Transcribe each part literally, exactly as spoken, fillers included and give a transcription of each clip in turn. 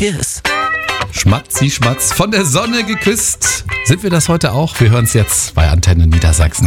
Kiss. Schmatzi, Schmatz, von der Sonne geküsst. Sind wir das heute auch? Wir hören es jetzt bei Antenne Niedersachsen.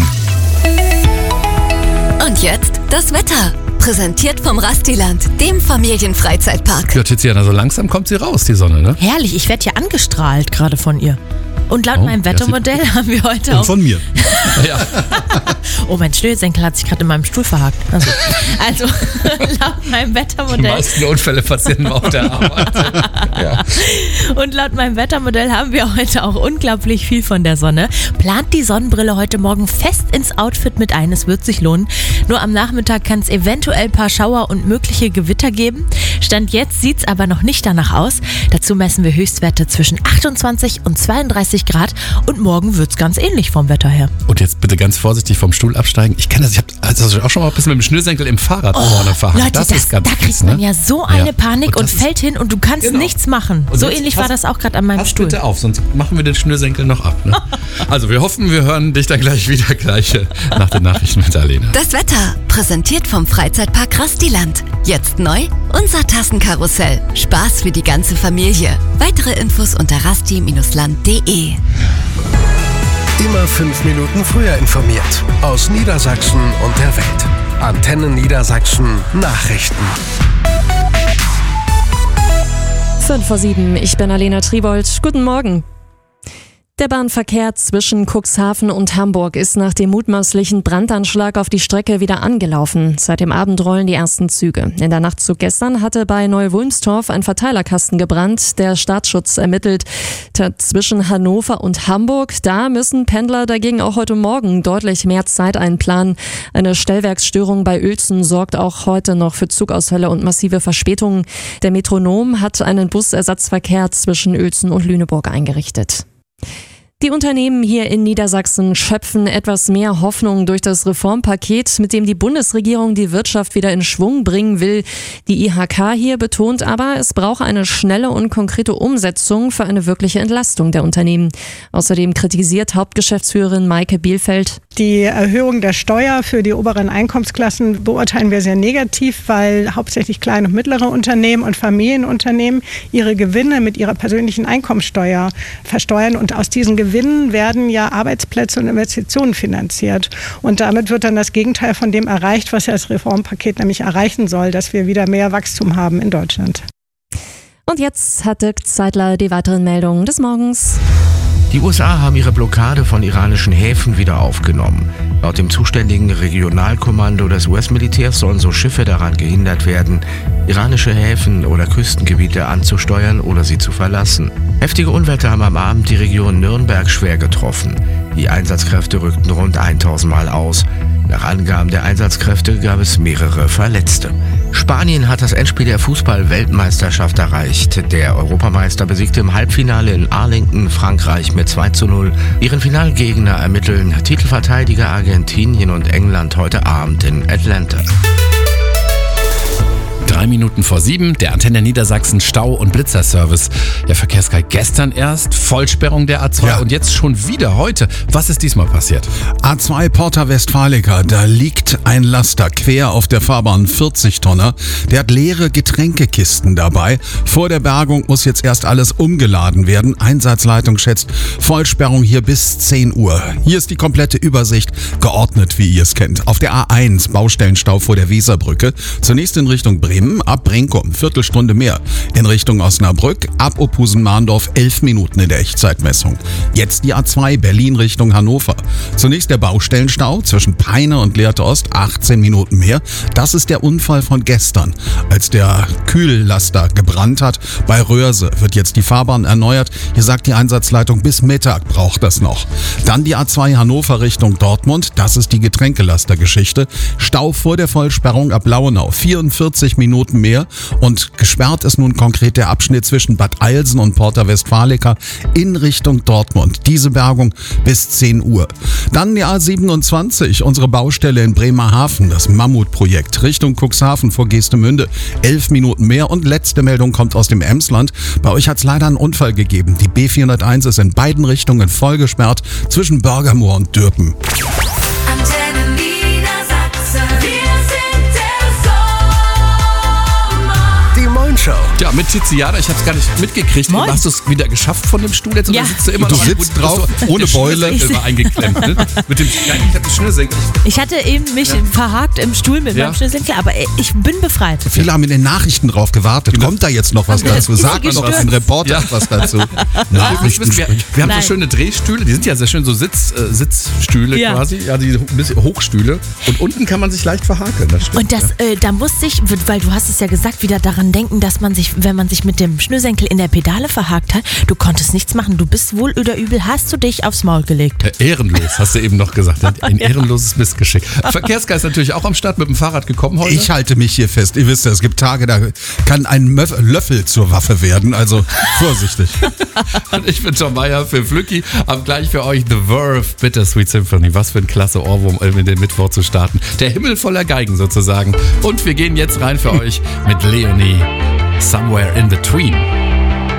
Und jetzt das Wetter. Präsentiert vom Rastiland, dem Familienfreizeitpark. Ja, Tiziana, so langsam kommt sie raus, die Sonne, ne? Herrlich, ich werde ja angestrahlt gerade von ihr. Und laut Oh, meinem Wettermodell haben wir heute Und auch... von mir. Ja. Oh, mein Schnürsenkel hat sich gerade in meinem Stuhl verhakt. Also, also laut meinem Die Wettermodell... meisten Unfälle passieren auf der Arbeit. Ja. Und laut meinem Wettermodell haben wir heute auch unglaublich viel von der Sonne. Plant die Sonnenbrille heute Morgen fest ins Outfit mit ein, es wird sich lohnen. Nur am Nachmittag kann es eventuell ein paar Schauer und mögliche Gewitter geben. Stand jetzt sieht es aber noch nicht danach aus. Dazu messen wir Höchstwerte zwischen achtundzwanzig und zweiunddreißig Grad und morgen wird es ganz ähnlich vom Wetter her. Und jetzt bitte ganz vorsichtig vom Stuhl absteigen. Ich kenne das, ich habe also auch schon mal ein bisschen mit dem Schnürsenkel im Fahrrad vorne verhakt. Leute, das, ist ganz da kriegt fies, man ne? ja so eine Ja. Panik Und und, das fällt hin und du kannst Genau. nichts machen. Und So jetzt ähnlich pass- war das auch gerade an meinem Pass Stuhl. bitte auf, sonst machen wir den Schnürsenkel noch ab. Ne? Also wir hoffen, wir hören dich dann gleich wieder gleich äh, nach den Nachrichten mit Alena. Das Wetter, präsentiert vom Freizeitpark Rastiland. Jetzt neu, unser Tassenkarussell. Spaß für die ganze Familie. Weitere Infos unter rasti Bindestrich land punkt de. Immer fünf Minuten früher informiert. Aus Niedersachsen und der Welt. Antenne Niedersachsen Nachrichten. fünf vor sieben, ich bin Alena Tribold. Guten Morgen. Der Bahnverkehr zwischen Cuxhaven und Hamburg ist nach dem mutmaßlichen Brandanschlag auf die Strecke wieder angelaufen. Seit dem Abend rollen die ersten Züge. In der Nacht zu gestern hatte bei Neu-Wulmstorf ein Verteilerkasten gebrannt. Der Staatsschutz ermittelt zwischen Hannover und Hamburg. Da müssen Pendler dagegen auch heute Morgen deutlich mehr Zeit einplanen. Eine Stellwerksstörung bei Uelzen sorgt auch heute noch für Zugausfälle und massive Verspätungen. Der Metronom hat einen Busersatzverkehr zwischen Uelzen und Lüneburg eingerichtet. Die Unternehmen hier in Niedersachsen schöpfen etwas mehr Hoffnung durch das Reformpaket, mit dem die Bundesregierung die Wirtschaft wieder in Schwung bringen will. Die I H K hier betont aber, es brauche eine schnelle und konkrete Umsetzung für eine wirkliche Entlastung der Unternehmen. Außerdem kritisiert Hauptgeschäftsführerin Maike Bielfeld: Die Erhöhung der Steuer für die oberen Einkommensklassen beurteilen wir sehr negativ, weil hauptsächlich kleine und mittlere Unternehmen und Familienunternehmen ihre Gewinne mit ihrer persönlichen Einkommenssteuer versteuern und aus diesen Gewinnen werden ja Arbeitsplätze und Investitionen finanziert. Und damit wird dann das Gegenteil von dem erreicht, was ja das Reformpaket nämlich erreichen soll, dass wir wieder mehr Wachstum haben in Deutschland. Und jetzt hat Dirk Zeitler die weiteren Meldungen des Morgens. Die U S A haben ihre Blockade von iranischen Häfen wieder aufgenommen. Laut dem zuständigen Regionalkommando des U S-Militärs sollen so Schiffe daran gehindert werden, iranische Häfen oder Küstengebiete anzusteuern oder sie zu verlassen. Heftige Unwetter haben am Abend die Region Nürnberg schwer getroffen. Die Einsatzkräfte rückten rund tausend Mal aus. Nach Angaben der Einsatzkräfte gab es mehrere Verletzte. Spanien hat das Endspiel der Fußball-Weltmeisterschaft erreicht. Der Europameister besiegte im Halbfinale in Arlington Frankreich mit zwei zu null. Ihren Finalgegner ermitteln Titelverteidiger Argentinien und England heute Abend in Atlanta. Drei Minuten vor sieben, der Antenne Niedersachsen Stau- und Blitzerservice. Der Verkehrsguy gestern erst, Vollsperrung der A zwei Ja. und jetzt schon wieder heute. Was ist diesmal passiert? A zwei Porta Westfalica, da liegt ein Laster quer auf der Fahrbahn, vierzig Tonner. Der hat leere Getränkekisten dabei. Vor der Bergung muss jetzt erst alles umgeladen werden. Einsatzleitung schätzt Vollsperrung hier bis zehn Uhr. Hier ist die komplette Übersicht, geordnet, wie ihr es kennt. Auf der A eins Baustellenstau vor der Weserbrücke. Zunächst in Richtung Bremen, ab Brinkum, Viertelstunde mehr. In Richtung Osnabrück, ab Opusen-Mahndorf, elf Minuten in der Echtzeitmessung. Jetzt die A zwei Berlin Richtung Hannover. Zunächst der Baustellenstau zwischen Peine und Lehrte Ost, achtzehn Minuten mehr. Das ist der Unfall von gestern, als der Kühllaster gebrannt hat. Bei Röhrse wird jetzt die Fahrbahn erneuert. Hier sagt die Einsatzleitung, bis Mittag braucht das noch. Dann die A zwei Hannover Richtung Dortmund. Das ist die Getränkelastergeschichte. Stau vor der Vollsperrung ab Lauenau, vierundvierzig Minuten mehr. Und gesperrt ist nun konkret der Abschnitt zwischen Bad Eilsen und Porta Westfalica in Richtung Dortmund. Diese Bergung bis zehn Uhr. Dann die A siebenundzwanzig, unsere Baustelle in Bremerhaven, das Mammutprojekt Richtung Cuxhaven vor Geestemünde. elf Minuten mehr. Und letzte Meldung kommt aus dem Emsland. Bei euch hat es leider einen Unfall gegeben. Die B vierhunderteins ist in beiden Richtungen voll gesperrt zwischen Börgermoor und Dürpen. Antenne Niedersachsen, wir sind der Sommer. Die Moin Show. Ja, mit Tiziana, ich habe es gar nicht mitgekriegt. Moin. Hast du es wieder geschafft von dem Stuhl jetzt? Oder Ja. sitzt du immer Du noch? sitzt Gut, drauf, bist du- ohne der Beule. Schnürsenkel war eingeklemmt, ne? Mit dem, ja, ich habe den Schnürsenkel. Ich hatte eben mich verhakt im Stuhl mit Ja. meinem Schnürsenkel, aber ich bin befreit. Viele haben in den Nachrichten drauf gewartet. Kommt da jetzt noch was dazu? Ist Sagt sie noch gestürzt? ein Reporter Ja. was dazu? Wir, Nachrichten. wir, wir haben Nein. so schöne Drehstühle, die sind ja sehr schön, so Sitz, äh, Sitzstühle Ja. quasi, ja, die ein bisschen Hochstühle. Und unten kann man sich leicht verhakeln, das stimmt. Und das, äh, da musste ich, weil du hast es ja gesagt, wieder daran denken, dass man sich, wenn man sich mit dem Schnürsenkel in der Pedale verhakt hat, du konntest nichts machen. Du bist wohl oder übel, hast du dich aufs Maul gelegt. Äh, ehrenlos, hast du eben noch gesagt. Ein ehrenloses Missgeschick. Verkehrsgeist natürlich auch am Start mit dem Fahrrad gekommen heute. Ich halte mich hier fest. Ihr wisst ja, es gibt Tage, da kann ein Möff- Löffel zur Waffe werden. Also vorsichtig. Und ich bin Tom Meyer für Flücki. Hab gleich für euch The Verve Bittersweet Symphony. Was für ein klasse Ohrwurm, um in den Mittwoch zu starten. Der Himmel voller Geigen sozusagen. Und wir gehen jetzt rein für euch mit Leonie. Somewhere in Between.